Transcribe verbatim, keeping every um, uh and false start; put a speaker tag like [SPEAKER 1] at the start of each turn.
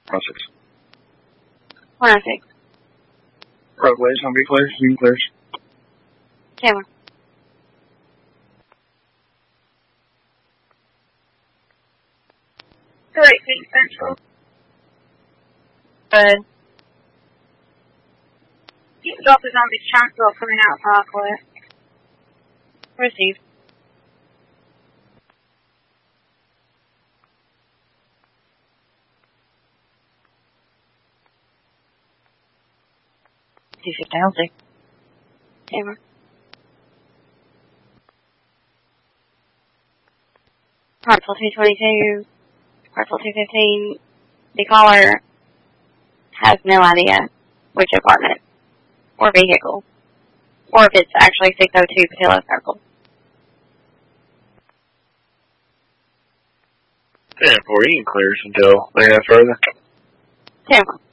[SPEAKER 1] one oh six.
[SPEAKER 2] one oh six.
[SPEAKER 1] Roadways, on be clear, you clears.
[SPEAKER 2] Camera.
[SPEAKER 3] Great, thanks, Central.
[SPEAKER 2] Good.
[SPEAKER 3] Keep the office on this transport coming out of Parkway.
[SPEAKER 2] Received. two fifty, I'll see. Camera. Parcel two twenty-two, Parcel two fifteen, the caller has no idea which apartment or vehicle, or if it's actually six oh two Patillo Circle.
[SPEAKER 1] ten four, you can clear until they have further.
[SPEAKER 2] Camera.